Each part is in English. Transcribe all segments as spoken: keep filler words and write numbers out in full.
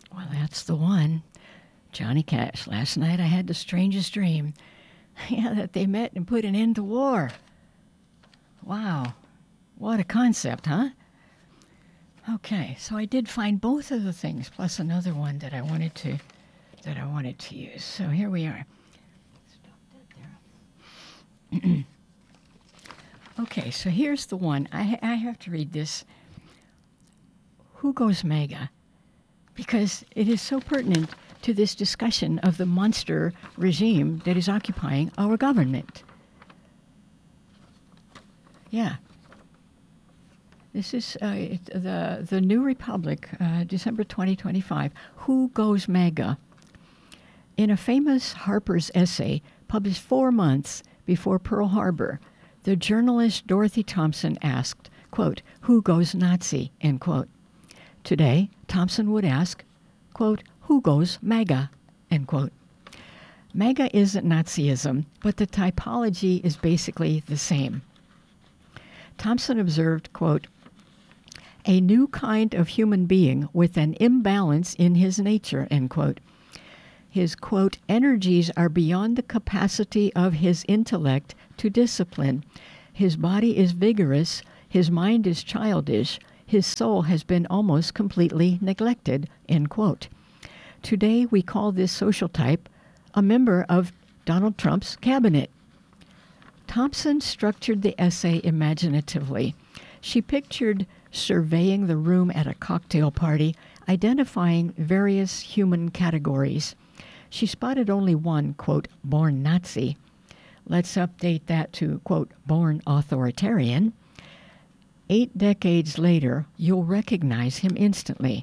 Well, that's the one. Johnny Cash. Last night I had the strangest dream. Yeah, that they met and put an end to war. Wow. What a concept, huh? Okay, so I did find both of the things, plus another one that I wanted to that I wanted to use. So here we are. Stop that there. Okay, so here's the one. I, I have to read this. Who goes MAGA? Because it is so pertinent to this discussion of the monster regime that is occupying our government. Yeah. This is uh, it, the the New Republic, uh, December twenty twenty-five. Who goes MAGA? In a famous Harper's essay published four months before Pearl Harbor, the journalist Dorothy Thompson asked, quote, "Who goes Nazi?" End quote. Today, Thompson would ask, quote, "Who goes MAGA?" End quote. MAGA isn't Nazism, but the typology is basically the same. Thompson observed, quote, "A new kind of human being with an imbalance in his nature," end quote. His, quote, "energies are beyond the capacity of his intellect to discipline. His body is vigorous, his mind is childish, his soul has been almost completely neglected," end quote. Today we call this social type a member of Donald Trump's cabinet. Thompson structured the essay imaginatively. She pictured surveying the room at a cocktail party, identifying various human categories. She spotted only one, quote, "born Nazi." Let's update that to, quote, "born authoritarian." Eight decades later, you'll recognize him instantly.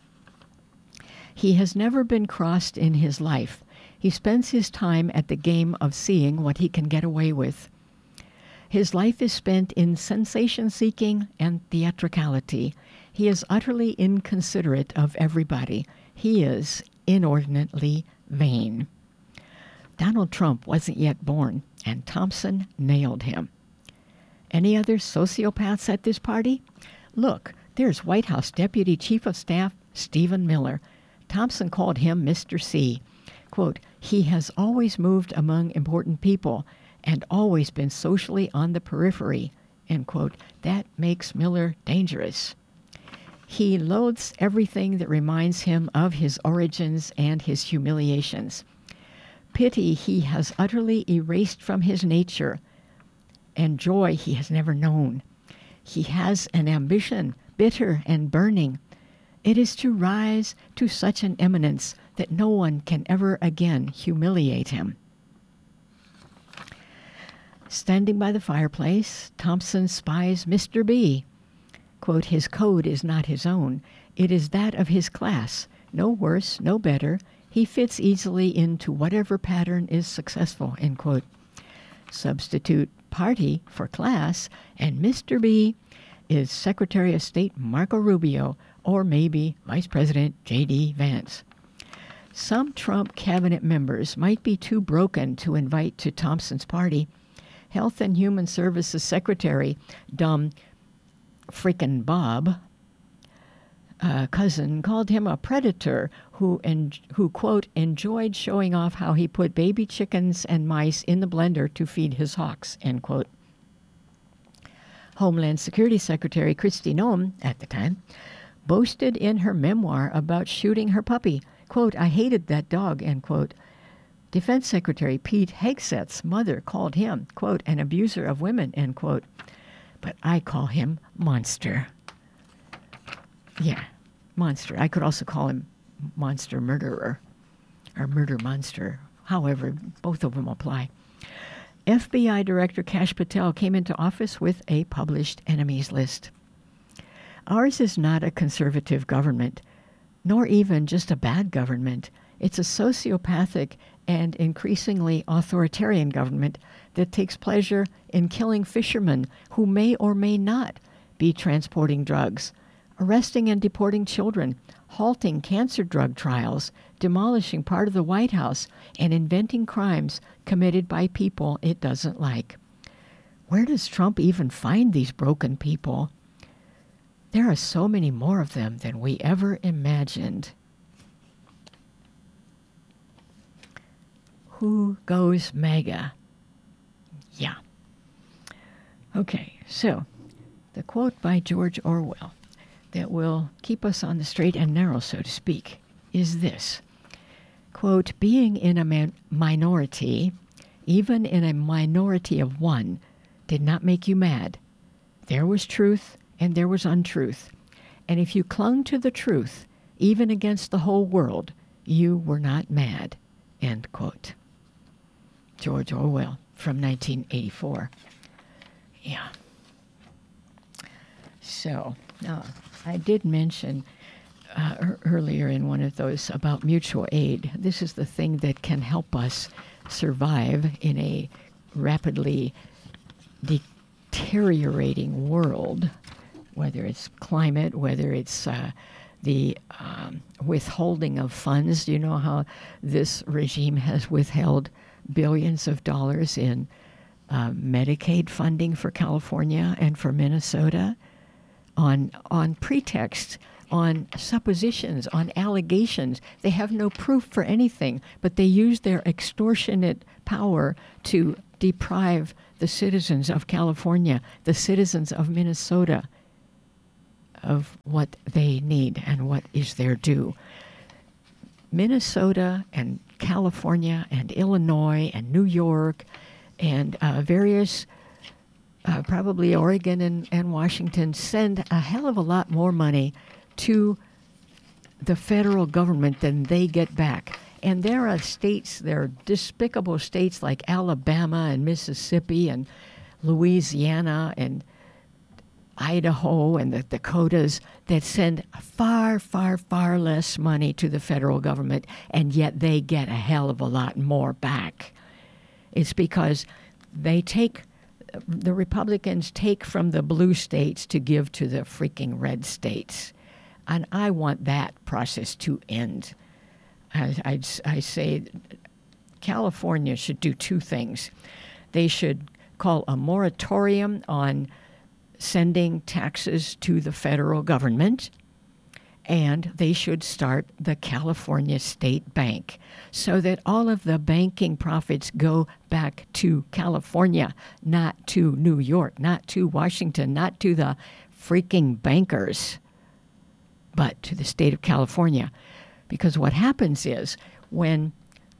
He has never been crossed in his life. He spends his time at the game of seeing what he can get away with. His life is spent in sensation-seeking and theatricality. He is utterly inconsiderate of everybody. He is inordinately vain. Donald Trump wasn't yet born, and Thompson nailed him. Any other sociopaths at this party? Look, there's White House Deputy Chief of Staff Stephen Miller. Thompson called him Mister C. Quote, "He has always moved among important people and always been socially on the periphery," end quote. That makes Miller dangerous. He loathes everything that reminds him of his origins and his humiliations. Pity he has utterly erased from his nature, and joy he has never known. He has an ambition, bitter and burning. It is to rise to such an eminence that no one can ever again humiliate him. Standing by the fireplace, Thompson spies Mister B. Quote, "His code is not his own. It is that of his class. No worse, no better. He fits easily into whatever pattern is successful," end quote. Substitute party for class, and Mister B is Secretary of State Marco Rubio, or maybe Vice President J D Vance. Some Trump cabinet members might be too broken to invite to Thompson's party. Health and Human Services Secretary, dumb frickin' Bob, uh, cousin, called him a predator who, en- who, quote, "enjoyed showing off how he put baby chickens and mice in the blender to feed his hawks," end quote. Homeland Security Secretary Kristi Noem, at the time, boasted in her memoir about shooting her puppy. Quote, "I hated that dog," end quote. Defense Secretary Pete Hegseth's mother called him, quote, "an abuser of women," end quote. But I call him Monster. Yeah, Monster. I could also call him Monster Murderer or Murder Monster. However, both of them apply. F B I Director Kash Patel came into office with a published enemies list. Ours is not a conservative government, nor even just a bad government. It's a sociopathic and increasingly authoritarian government that takes pleasure in killing fishermen who may or may not be transporting drugs, arresting and deporting children, halting cancer drug trials, demolishing part of the White House, and inventing crimes committed by people it doesn't like. Where does Trump even find these broken people? There are so many more of them than we ever imagined. Who goes MAGA? Yeah. Okay, so the quote by George Orwell that will keep us on the straight and narrow, so to speak, is this. Quote, being in a man- minority, even in a minority of one, did not make you mad. There was truth and there was untruth. And if you clung to the truth, even against the whole world, you were not mad. End quote. George Orwell from nineteen eighty-four. Yeah. So, uh, I did mention uh, er- earlier in one of those about mutual aid. This is the thing that can help us survive in a rapidly deteriorating world, whether it's climate, whether it's uh, the um, withholding of funds. You know how this regime has withheld billions of dollars in uh, Medicaid funding for California and for Minnesota on on pretext, on suppositions, on allegations. They have no proof for anything, but they use their extortionate power to deprive the citizens of California, the citizens of Minnesota, of what they need and what is their due. Minnesota and California and Illinois and New York and uh, various, uh, probably Oregon and, and Washington, send a hell of a lot more money to the federal government than they get back. And there are states, there are despicable states like Alabama and Mississippi and Louisiana and Idaho and the Dakotas that send far, far, far less money to the federal government, and yet they get a hell of a lot more back. It's because they take, the Republicans take from the blue states to give to the freaking red states. And I want that process to end. I, I, I say California should do two things. They should call a moratorium on sending taxes to the federal government, and they should start the California State Bank so that all of the banking profits go back to California, not to New York, not to Washington, not to the freaking bankers, but to the state of California. Because what happens is when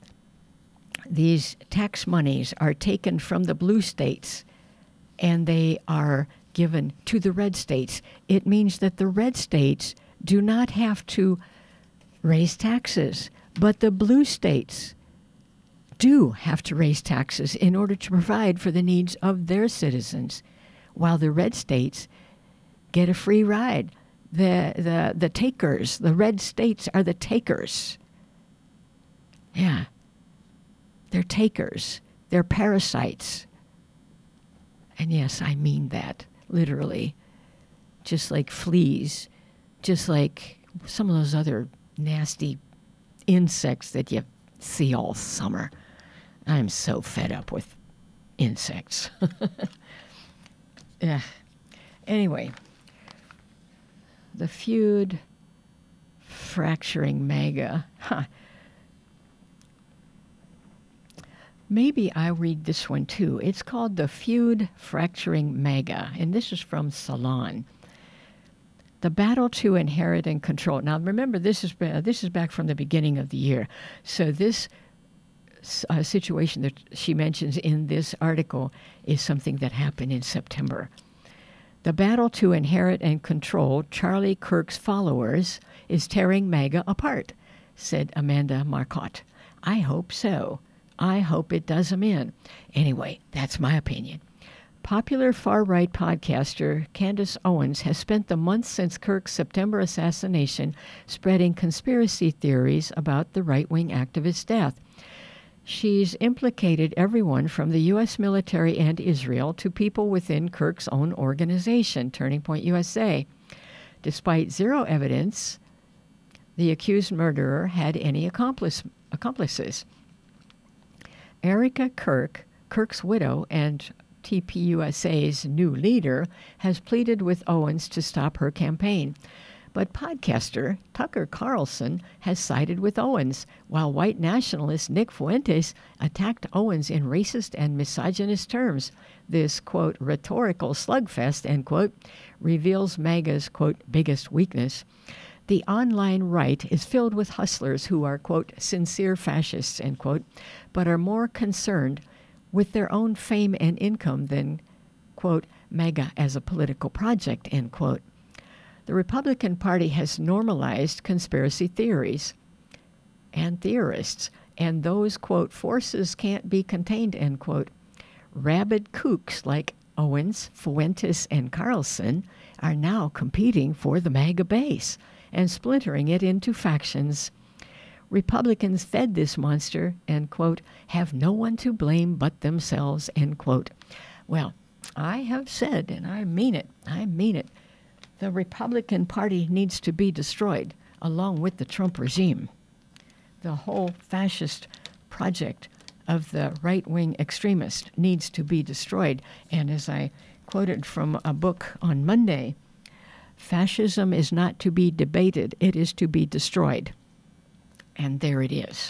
these tax monies are taken from the blue states and they are given to the red states, it means that the red states do not have to raise taxes, but the blue states do have to raise taxes in order to provide for the needs of their citizens, while the red states get a free ride. The, the, the takers, the red states are the takers. Yeah. They're takers. They're parasites. And yes, I mean that. Literally, just like fleas, just like some of those other nasty insects that you see all summer. I'm so fed up with insects. Yeah. Anyway, the feud fracturing MAGA. Huh. Maybe I read this one too. It's called The Feud Fracturing MAGA, and this is from Salon. The battle to inherit and control. Now remember, this is uh, this is back from the beginning of the year. So this uh, situation that she mentions in this article is something that happened in September. The battle to inherit and control Charlie Kirk's followers is tearing MAGA apart, said Amanda Marcotte. I hope so. I hope it does them in. Anyway, that's my opinion. Popular far-right podcaster Candace Owens has spent the months since Kirk's September assassination spreading conspiracy theories about the right-wing activist's death. She's implicated everyone from the U S military and Israel to people within Kirk's own organization, Turning Point U S A. Despite zero evidence, the accused murderer had any accomplice, accomplices. Erica Kirk, Kirk's widow and T P U S A's new leader, has pleaded with Owens to stop her campaign. But podcaster Tucker Carlson has sided with Owens, while white nationalist Nick Fuentes attacked Owens in racist and misogynist terms. This, quote, rhetorical slugfest, end quote, reveals MAGA's, quote, biggest weakness. The online right is filled with hustlers who are, quote, sincere fascists, end quote, but are more concerned with their own fame and income than, quote, MAGA as a political project, end quote. The Republican Party has normalized conspiracy theories and theorists, and those, quote, forces can't be contained, end quote. Rabid kooks like Owens, Fuentes, and Carlson are now competing for the MAGA base and splintering it into factions. Republicans fed this monster and, quote, have no one to blame but themselves, end quote. Well, I have said, and I mean it, I mean it, the Republican Party needs to be destroyed along with the Trump regime. The whole fascist project of the right-wing extremist needs to be destroyed. And as I quoted from a book on Monday, fascism is not to be debated, it is to be destroyed. And there it is.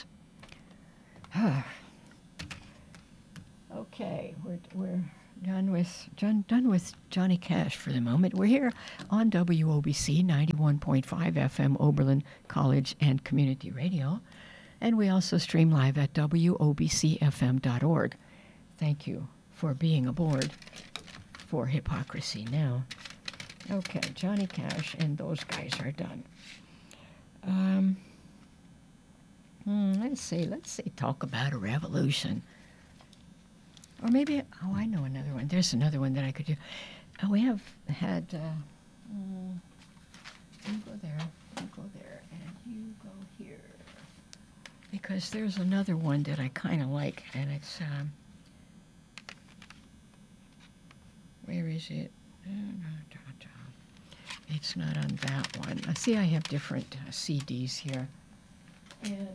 Okay, we're, we're done with done, done with Johnny Cash for the moment. We're here on W O B C ninety-one point five F M Oberlin College and Community Radio. And we also stream live at W O B C F M dot org. Thank you for being aboard for Hypocrisy Now. Okay, Johnny Cash and those guys are done. Um, hmm, let's see, let's see, talk about a revolution. Or maybe, oh, I know another one. There's another one that I could do. Uh, we have had, uh, mm, you go there, you go there, and you go here. Because there's another one that I kind of like, and it's, um, where is it? It's not on that one. I see I have different uh, C Ds here. And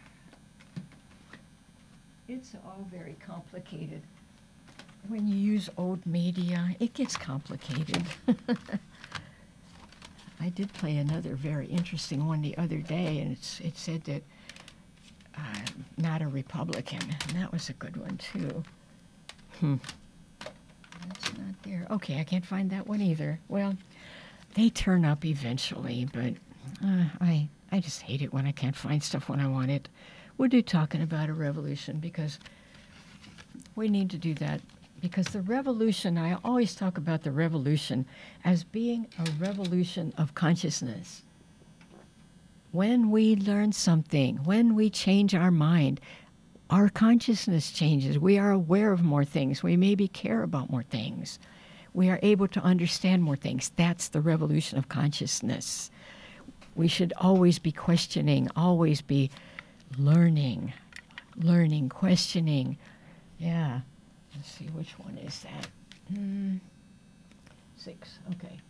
it's all very complicated. When you use old media, it gets complicated. I did play another very interesting one the other day, and it's, it said that uh, not a Republican, and that was a good one, too. Hmm. That's not there. Okay, I can't find that one either. Well, they turn up eventually, but uh, I I just hate it when I can't find stuff when I want it. We'll do talking about a revolution because we need to do that. Because the revolution, I always talk about the revolution as being a revolution of consciousness. When we learn something, when we change our mind, our consciousness changes. We are aware of more things. We maybe care about more things. We are able to understand more things. That's the revolution of consciousness. We should always be questioning, always be learning, learning, questioning. Yeah. Let's see, which one is that? Mm, six, okay.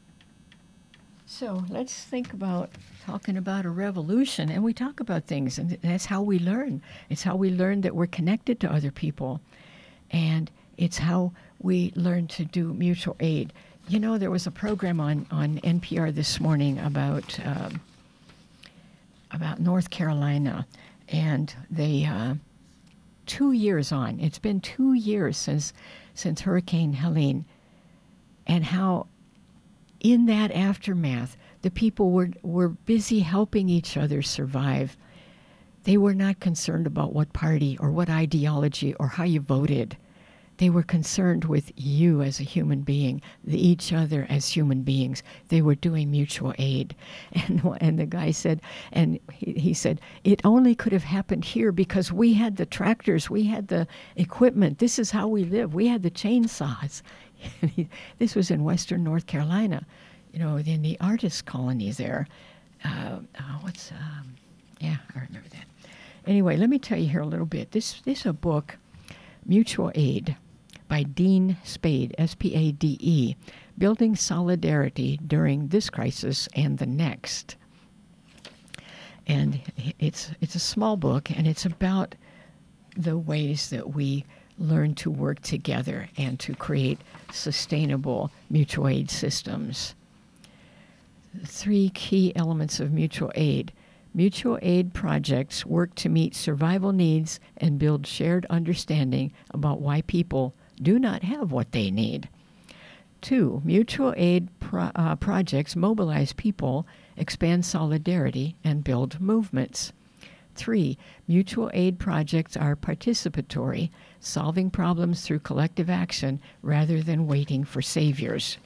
So let's think about talking about a revolution. And we talk about things, and that's how we learn. It's how we learn that we're connected to other people. And it's how we learn to do mutual aid. You know, there was a program on, on N P R this morning about um, about North Carolina, and they uh, two years on. It's been two years since since Hurricane Helene, and how in that aftermath, the people were were busy helping each other survive. They were not concerned about what party or what ideology or how you voted. They were concerned with you as a human being, the, each other as human beings. They were doing mutual aid. And and the guy said, and he, he said, it only could have happened here because we had the tractors, we had the equipment. This is how we live. We had the chainsaws. he, this was in western North Carolina, you know, in the artist colony there. Uh, uh, what's, um, yeah, I remember that. Anyway, let me tell you here a little bit. This, this is a book, Mutual Aid, by Dean Spade, S P A D E, Building Solidarity During This Crisis and the Next. And it's it's a small book, and it's about the ways that we learn to work together and to create sustainable mutual aid systems. three key elements of mutual aid. Mutual aid projects work to meet survival needs and build shared understanding about why people do not have what they need. Two, mutual aid pro- uh, projects mobilize people, expand solidarity, and build movements. Three, mutual aid projects are participatory, solving problems through collective action rather than waiting for saviors.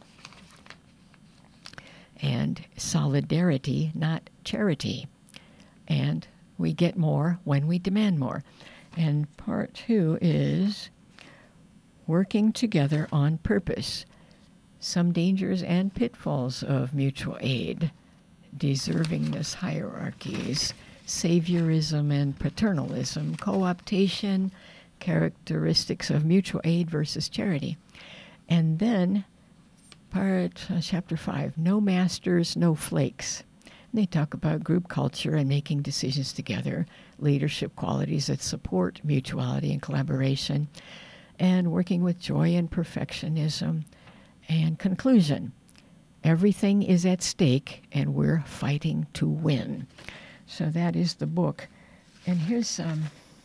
And solidarity, not charity. And we get more when we demand more. And part two is working together on purpose. Some dangers and pitfalls of mutual aid, deservingness hierarchies, saviorism and paternalism, co-optation, characteristics of mutual aid versus charity. And then part uh, chapter five, no masters, no flakes. And they talk about group culture and making decisions together, leadership qualities that support mutuality and collaboration, and working with joy and perfectionism. And conclusion, everything is at stake and we're fighting to win. So that is the book. And here's um,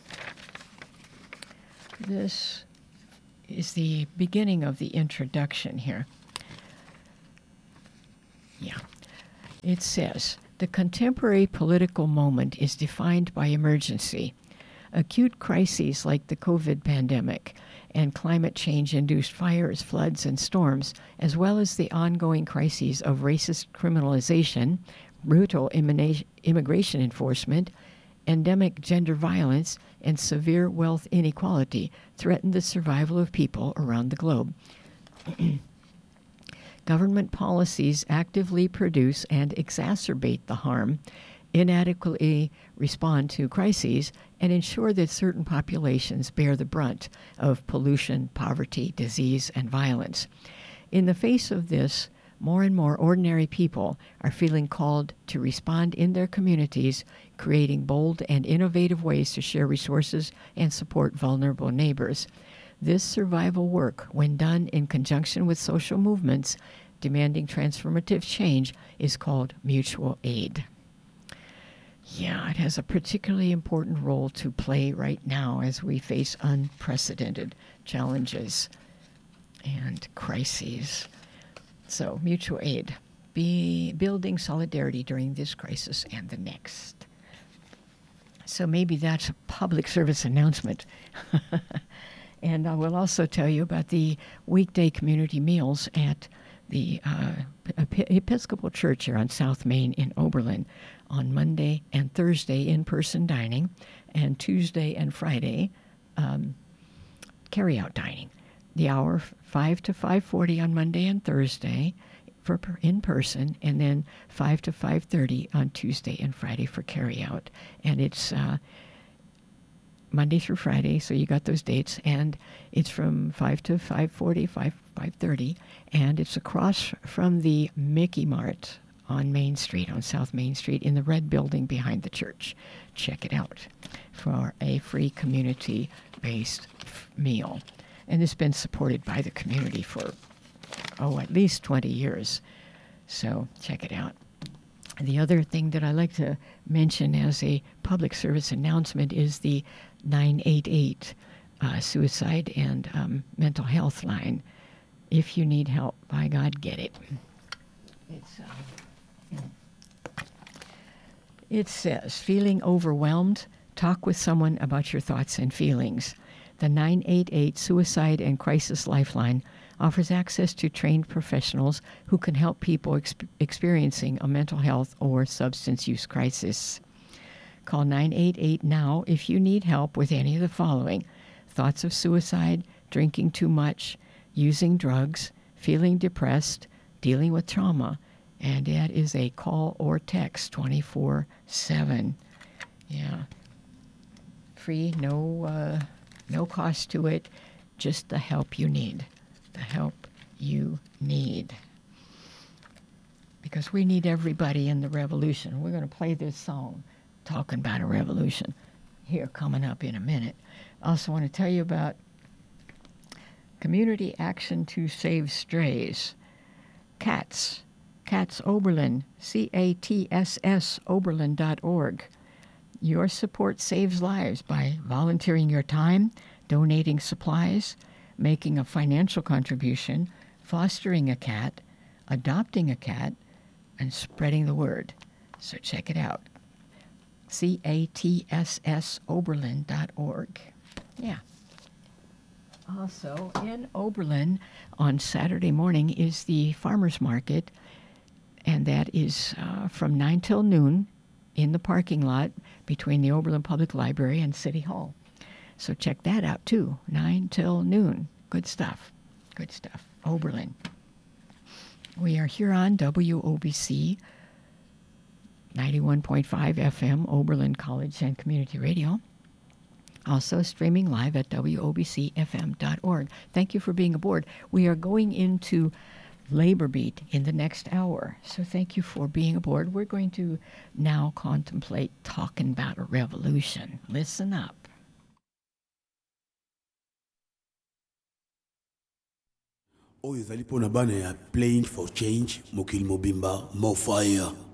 this is the beginning of the introduction here. Yeah. It says, the contemporary political moment is defined by emergency. Acute crises like the COVID pandemic and climate change-induced fires, floods, and storms, as well as the ongoing crises of racist criminalization, brutal immina- immigration enforcement, endemic gender violence, and severe wealth inequality threaten the survival of people around the globe. Government policies actively produce and exacerbate the harm, inadequately respond to crises, and ensure that certain populations bear the brunt of pollution, poverty, disease, and violence. In the face of this, more and more ordinary people are feeling called to respond in their communities, creating bold and innovative ways to share resources and support vulnerable neighbors. This survival work, when done in conjunction with social movements demanding transformative change, is called mutual aid. Yeah, it has a particularly important role to play right now as we face unprecedented challenges and crises. So, mutual aid, be building solidarity during this crisis and the next. So maybe that's a public service announcement. And I will also tell you about the weekday community meals at the uh, Episcopal Church here on South Main in Oberlin on Monday and Thursday in-person dining, and Tuesday and Friday um, carry-out dining. The hour five to five forty on Monday and Thursday for in-person, and then five to five thirty on Tuesday and Friday for carry-out. And it's uh, Monday through Friday, so you got those dates, and it's from five to five forty, five, five thirty, and it's across from the Mickey Mart on Main Street, on South Main Street, in the red building behind the church. Check it out for a free community-based f- meal. And it's been supported by the community for, oh, at least twenty years. So check it out. The other thing that I like to mention as a public service announcement is the nine eight eight uh, suicide and um, mental health line. If you need help, by God, get it. It's, uh, it says, feeling overwhelmed? Talk with someone about your thoughts and feelings. The nine eight eight Suicide and Crisis Lifeline offers access to trained professionals who can help people exp- experiencing a mental health or substance use crisis. Call nine eight eight now if you need help with any of the following: thoughts of suicide, drinking too much, using drugs, feeling depressed, dealing with trauma. And that is a call or text twenty-four seven. Yeah. Free, no, uh, no cost to it, just the help you need. The help you need. Because we need everybody in the revolution. We're going to play this song talking about a revolution here coming up in a minute. I also want to tell you about Community Action to Save Strays. Cats Katz Oberlin, C A T S S Oberlin dot org. Your support saves lives by volunteering your time, donating supplies, making a financial contribution, fostering a cat, adopting a cat, and spreading the word. So check it out. C A T S S Oberlin dot org. Yeah. Also, in Oberlin on Saturday morning is the farmers market, and that is uh, from nine till noon in the parking lot between the Oberlin Public Library and City Hall. So check that out too, nine till noon. Good stuff. Good stuff. Oberlin. We are here on W O B C ninety-one point five F M, Oberlin College and Community Radio. Also streaming live at W O B C F M dot org. Thank you for being aboard. We are going into Labor Beat in the next hour. So thank you for being aboard. We're going to now contemplate talking about a revolution. Listen up. Oyo ezali pona bana ya Playing for Change, Mokili Mobimba, More Fire.